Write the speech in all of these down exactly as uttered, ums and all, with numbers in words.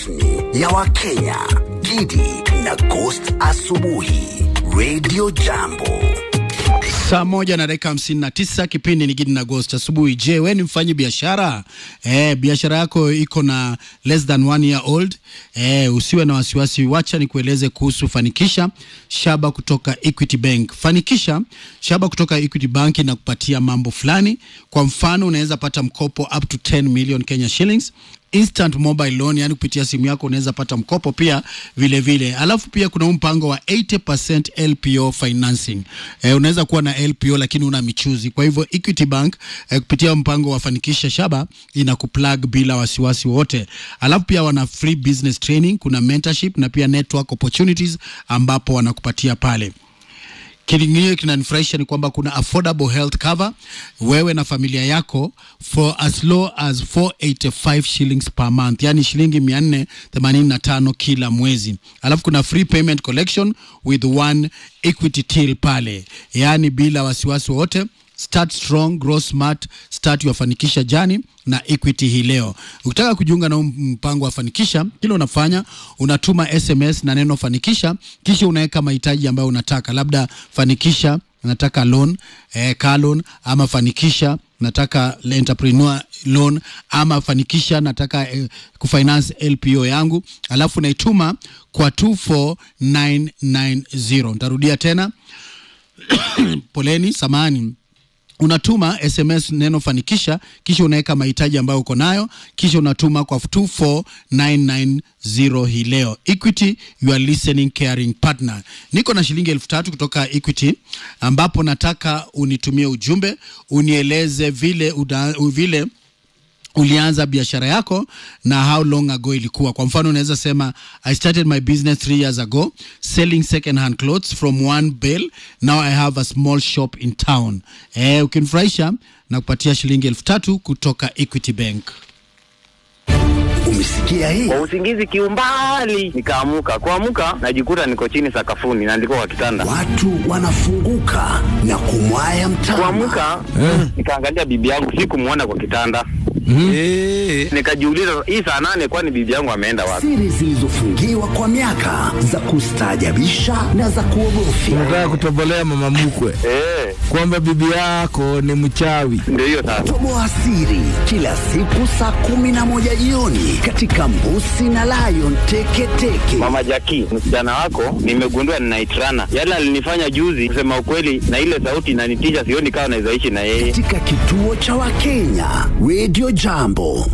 rasmi ya Wakenya. Gidi na Ghost asubuhi. Radio Jambo. Saa moja na dakika hamsini na tisa, kipindi ni Gidi na Ghost asubuhi. Je, wewe ni mfanyi biashara? Eh, biashara yako iko na less than one year old? Eh, usiwe na wasiwasi, wacha nikueleze kuhusu Fanikisha Shaba kutoka Equity Bank. Fanikisha Shaba kutoka Equity Bank inakupatia mambo fulani. Kwa mfano, unaweza pata mkopo up to ten million Kenya shillings. Instant mobile loan, yani kupitia simu yako unaweza pata mkopo pia vile vile. Alafu pia kuna mpango wa eighty percent L P O financing. Eh, unaweza kuwa na L P O lakini una michuzi. Kwa hivyo Equity Bank eh, kupitia mpango wa Fanikisha Shaba inakuplug bila wasiwasi wote. Alafu pia wana free business training, kuna mentorship na pia network opportunities ambapo wanakupatia pale. Kingine kinanifurahisha ni kwamba kuna affordable health cover wewe na familia yako for as low as four hundred eighty-five shillings per month, yani shilingi mia nne themanini na tano kila mwezi. Alafu kuna free payment collection with one equity till pale, yani bila wasiwasi wote. Start strong, grow smart, start your Fanikisha journey na Equity hii leo. Ukitaka kujiunga na mpango wa Fanikisha, kile unafanya unatuma S M S na neno Fanikisha, kisha unaweka mahitaji ambayo unataka. Labda Fanikisha nataka loan, eh, car loan, ama Fanikisha nataka entrepreneur loan, ama Fanikisha nataka eh, kufinance L P O yangu. Alafu naituma kwa two four nine nine zero. Nitarudia tena. Poleni, samahani. Unatuma S M S neno Fanikisha, kisha unaweka mahitaji ambayo uko nayo, kisha unatuma kwa two four nine nine zero hii leo. Equity, you are listening caring partner. Niko na shilingi elfu tatu kutoka Equity, ambapo nataka unitumie ujumbe, unieleze vile uda, vile ulianza biashara yako na how long ago ilikuwa. Kwa mfano unaweza sema I started my business three years ago selling second hand clothes from one bale. Now I have a small shop in town. Eh, ukinifurahisha na kupatia shilingi elfu tatu kutoka Equity Bank. Umesikia hii? Kwa usingizi kiumbali nikaamuka. Kuamuka najikuta niko chini sakafuni na nilikuwa kwa kitanda. Watu wanafunguka na kumwaya mtama. Kuamuka eh, nikaangalia bibi yangu, sikumuona kwa kitanda. Mm. Eh, nikajiuliza hii saa nane kwani bibi yangu ameenda wapi? Siri zilizofungiwa kwa miaka za kustaajabisha na za kuogofya. Unataka kutobolea mama mkwe eh, kwamba bibi yako ni mchawi? Ndio hiyo sasa. Toboa siri kila siku saa kumi na moja jioni katika Mbusi na Lion Teketeke. Mama Jackie, msichana wako nimegundua ninaitrana. Yale alinifanya juzi, kusema ukweli, na ile sauti inanitisha, sioni kama naweza ishi na yeye. Katika kituo cha Wakenya, Radio Jambo.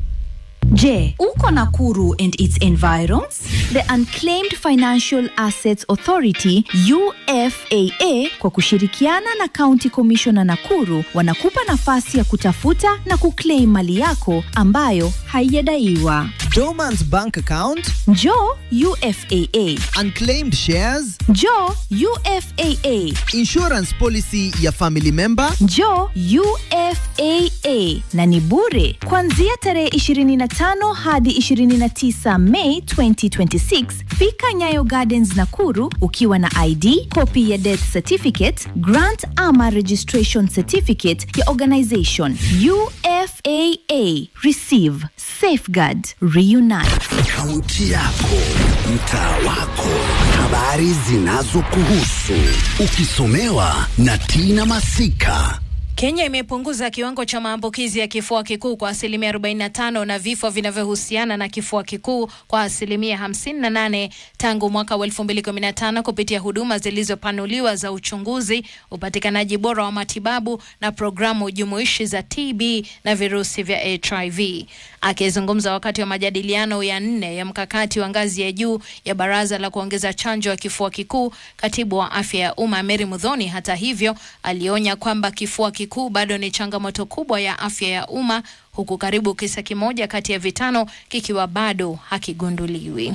Je, uko Nakuru and its environs? The Unclaimed Financial Assets Authority U F A A kwa kushirikiana na County Commissioner Nakuru wanakupa nafasi ya kutafuta na kuclaim mali yako ambayo haijadaiwa. Dormant bank account? Njoo U F A A. Unclaimed shares? Njoo U F A A. Insurance policy ya family member? Njoo U F A A. Na ni bure kuanzia tarehe ishirini na tano hadi ishirini na tisa Mei twenty twenty-six. Fika Nyayo Gardens Nakuru ukiwa na I D, copy ya death certificate, grant ama registration certificate ya organization. U F A A. Receive, safeguard, reunite. Kaunti yako, mtaa wako, habari zinazokuhusu, ukisomewa na Tina Masika. Kenya imepunguza kiwango cha maambukizi ya kifua kikuu kwa asilimia arobaini na tano na vifo vinavyohusiana na kifua kikuu kwa asilimia hamsini na nane tangu mwaka wa elfu mbili kumi na tano kupitia huduma zilizopanuliwa za uchunguzi, upatikanaji bora wa matibabu na programu jumuishi za T B na virusi vya H I V. Akizungumza wakati wa majadiliano ya nne ya mkakati wa ngazi ya juu ya baraza la kuongeza chanjo ya kifua kikuu, katibu wa afya ya umma Mary Muthoni, hata hivyo, alionya kwamba kifua kikuu kuu bado ni changamoto kubwa ya afya ya umma, huku karibu kisa kimoja kati ya vitano kikiwa bado hakigunduliwi.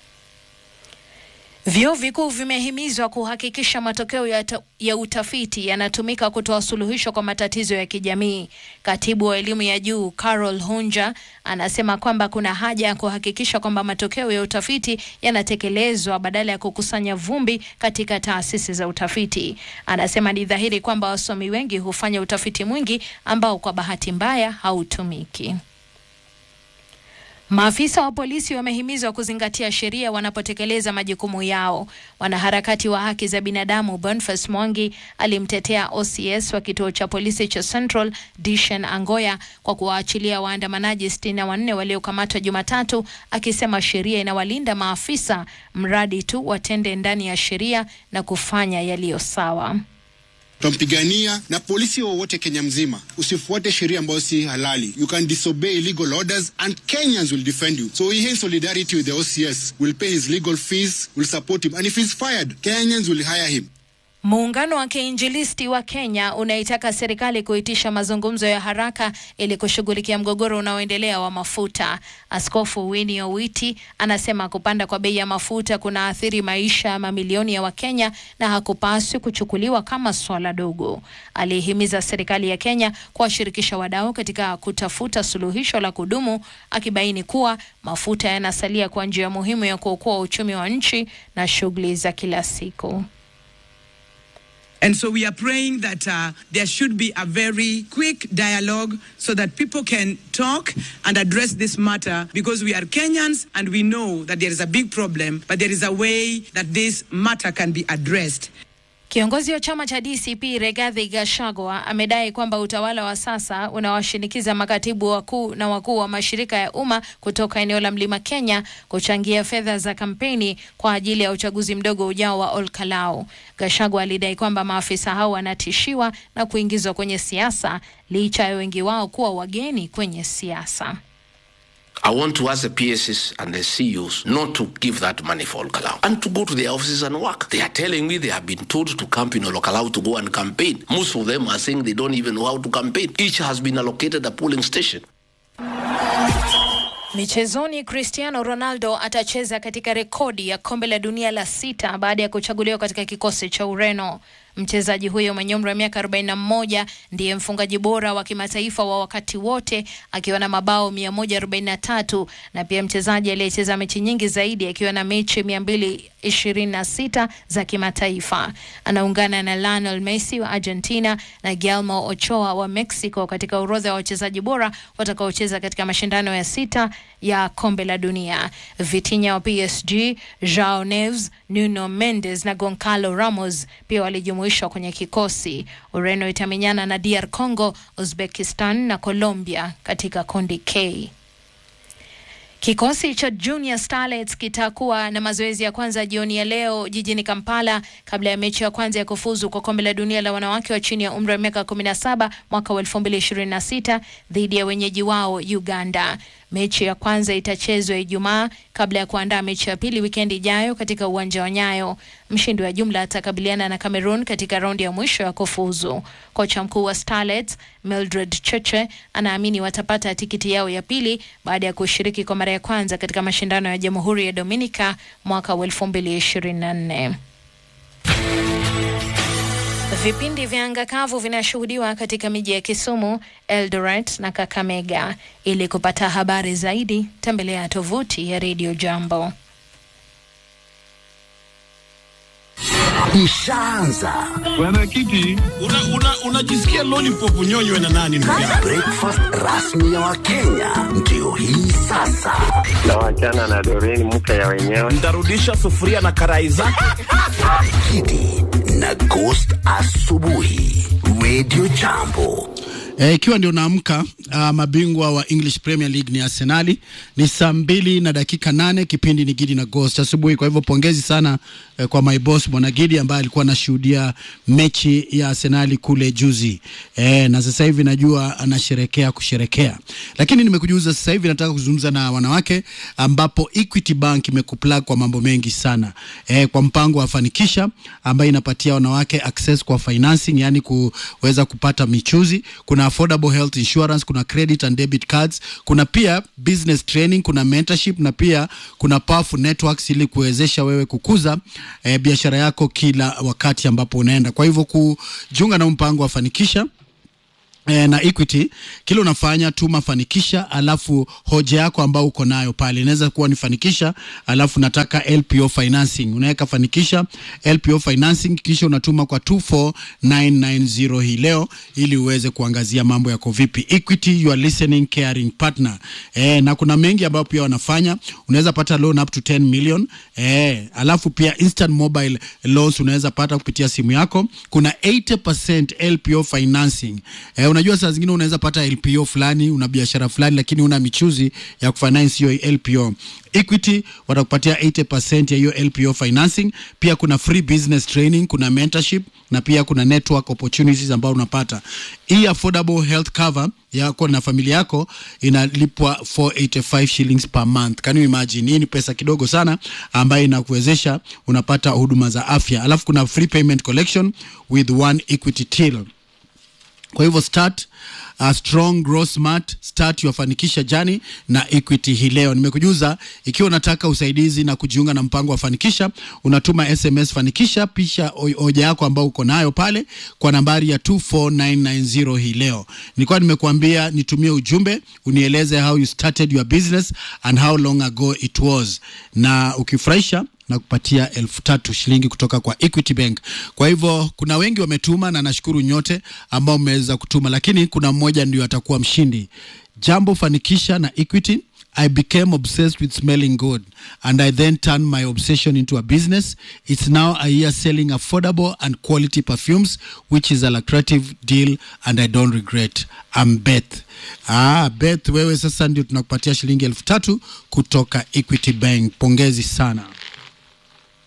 Vyuo vikuu vimehimizwa kuhakikisha matokeo ya, ya utafiti yanatumika kutoa suluhisho kwa matatizo ya kijamii. Katibu wa elimu ya juu Carol Hunja anasema kwamba kuna haja ya kuhakikisha kwamba matokeo ya utafiti yanatekelezwa badala ya kukusanya vumbi katika taasisi za utafiti. Anasema ni dhahiri kwamba wasomi wengi hufanya utafiti mwingi ambao kwa bahati mbaya hautumiki. Maafisa wa polisi wamehimizwa kuzingatia sheria wanapotekeleza majukumu yao. Wanaharakati wa haki za binadamu Boniface Mwangi alimtetea O C S wa kituo cha polisi cha Central Dishen Angoya kwa kuwaachilia waandamanaji sitini na wanne waliokamatwa Jumatatu, akisema sheria inawalinda maafisa mradi tu watende ndani ya sheria na kufanya yaliyo sawa. Tumpigania na polisi wowote Kenya mzima. Usifuate sheria ambayo si halali. You can disobey illegal orders and Kenyans will defend you. So he in solidarity with the O C S, will pay his legal fees, will support him, and if he's fired, Kenyans will hire him. Muungano wa Kiinjilisti wa Kenya unaitaka serikali kuitisha mazungumzo ya haraka ili kushughulikia mgogoro unaoendelea wa mafuta. Askofu Winnie Owiti anasema kupanda kwa bei ya mafuta kunaathiri maisha ya mamilioni ya Wakenya na hakupaswi kuchukuliwa kama swala dogo. Alihimiza serikali ya Kenya kuwashirikisha wadau katika kutafuta suluhisho la kudumu, akibaini kuwa mafuta yanasalia kwa njia muhimu ya kuokoa uchumi wa nchi na shughuli za kila siku. And so we are praying that uh, there should be a very quick dialogue so that people can talk and address this matter, because we are Kenyans and we know that there is a big problem, but there is a way that this matter can be addressed. Kiongozi wa chama cha D C P Rigathi Gachagua amedai kwamba utawala wa sasa unawashinikiza makatibu wakuu na wakuu wa mashirika ya umma kutoka eneo la Mlima Kenya kuchangia fedha za kampeni kwa ajili ya uchaguzi mdogo ujao wa Olkalau. Gachagua alidai kwamba maafisa hao wanatishiwa na kuingizwa kwenye siasa licha ya wengi wao kuwa wageni kwenye siasa. I want to ask the P S S and the C E Os not to give that money for Olkalau and to go to their offices and work. They are telling me they have been told to camp in Olkalau to go and campaign. Most of them are saying they don't even know how to campaign. Each has been allocated a polling station. Michezoni, Cristiano Ronaldo atacheza katika rekodi ya kombe la dunia la sita baada ya kuchaguliwa katika kikosi cha Ureno. Mchezaji huyo mwenye umri wa miaka arobaini na moja ndiye mfungaji bora wa kimataifa wa wakati wote akiwa na mabao mia moja arobaini na tatu na pia mchezaji aliyecheza mechi nyingi zaidi akiwa na mechi mia mbili ishirini na sita za kimataifa. Anaungana na Lionel Messi wa Argentina na Guillermo Ochoa wa Mexico katika orodha ya wachezaji bora watakaocheza katika mashindano ya sita ya kombe la dunia. Vitinha wa P S G, Joao Neves, Nuno Mendes na Goncalo Ramos pia walijumuishwa kwenye kikosi. Ureno itamenyana na D R Congo, Uzbekistan na Colombia katika kundi K. Kikosi cha Junior Starlets kitakuwa na mazoezi ya kwanza jioni ya leo jijini Kampala kabla ya mechi ya kwanza ya kufuzu kwa kombe la dunia la wanawake wa chini ya umri wa miaka kumi na saba mwaka wa elfu mbili ishirini na sita dhidi ya wenyeji wao Uganda. Mechi ya kwanza itachezwa Ijumaa kabla ya kuandaa mechi ya pili wikendi ijayo katika uwanja wa Nyayo. Mshindi wa jumla atakabiliana na Cameroon katika raundi ya mwisho ya kufuzu. Kocha mkuu wa Starlets, Mildred Cheche, anaamini watapata tikiti yao ya pili baada ya kushiriki kwa mara ya kwanza katika mashindano ya Jamhuri ya Dominica mwaka wa elfu mbili ishirini na nne. Vipindi vya anga kavu vinashuhudiwa katika miji ya Kisumu, Eldoret na Kakamega. Ili kupata habari zaidi, tembelea tovuti ya Radio Jambo. Ishaanza. Bwana Kiti, unajisikia una, una lollipop unyonywe na nani ndugu yangu? Breakfast rasmi ya Wakenya ndio hii sasa. Na wachana na Doreen mke ya wenyewe. Ndarudisha sufuria na karai zake. Kiti na Ghost asubuhi. Radio Jambo. E, ikiwa ndio naamka, uh, mabingwa wa English Premier League ni Arsenali. Ni saa mbili na dakika nane, kipindi ni Gidi na Ghost asubuhi. Kwa hivyo pongezi sana eh, kwa my boss Bwana Gidi ambaye alikuwa anashuhudia mechi ya Arsenali kule juzi. E, na sasa hivi najua anasherekea kusherekea. Lakini nimekujuza sasa hivi nataka kuzungumza na wanawake ambapo Equity Bank imekuplug kwa mambo mengi sana. E, kwa mpango wa Fanikisha ambayo inapatia wanawake access kwa financing, yani kuweza kupata michuzi. Kuna affordable health insurance, kuna credit and debit cards, kuna pia business training, kuna mentorship na pia kuna powerful networks ili kuwezesha wewe kukuza eh, biashara yako kila wakati ambapo unaenda. Kwa hivyo kujiunga na mpango wa Fanikisha E, na Equity kile unafanya tu mafanikisha, alafu hoja yako ambao uko nayo pale inaweza kuwa ni fanikisha, alafu nataka L P O financing, unaweka fanikisha L P O financing, kisha unatuma kwa two four nine nine zero hii leo ili uweze kuangazia mambo yako vipi. Equity, you are listening caring partner. E, na kuna mengi ambayo pia wanafanya, unaweza pata loan up to ten million. E, alafu pia instant mobile loans unaweza pata kupitia simu yako. Kuna eighty percent L P O financing. E, unajua saa zingine unaweza pata L P O fulani, una biashara fulani lakini una michuzi ya kufinance hiyo L P O. Equity watakupatia eighty percent ya hiyo L P O financing. Pia kuna free business training, kuna mentorship na pia kuna network opportunities ambao unapata. Hii affordable health cover yako na familia yako inalipwa four eighty-five shillings per month. Can you imagine? Hii ni pesa kidogo sana ambayo inakuwezesha unapata huduma za afya. Alafu kuna free payment collection with one Equity till. Kwa hivyo start a uh, strong, grow smart, start your fanikisha journey na Equity hii leo. Nimekujuza ikiwa unataka usaidizi na kujiunga na mpango wa fanikisha, unatuma S M S fanikisha pisha hoja yako ambao uko nayo pale kwa nambari ya two four nine nine zero hii leo. Nilikuwa nimekuambia nitumie ujumbe unieleze how you started your business and how long ago it was, na ukifurahisha na kupatia elfu tatu shilingi kutoka kwa Equity Bank. Kwa hivyo kuna wengi wametuma na nashukuru nyote ambao mmeweza kutuma, lakini kuna mmoja ndio atakuwa mshindi. Jambo fanikisha na Equity. I became obsessed with smelling good and I then turned my obsession into a business. It's now a year selling affordable and quality perfumes, which is a lucrative deal and I don't regret. I'm Beth. Ah, Beth, wewe sasa ndio tunakupatia shilingi elfu tatu kutoka Equity Bank. Pongezi sana.